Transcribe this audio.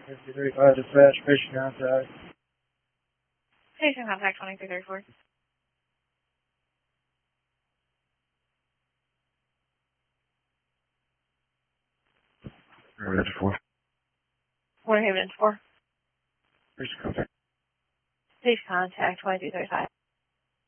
5335 dispatch, patient contact. Patient contact 2334. Ready for. What are you 4? Patient contact. Patient contact 2335.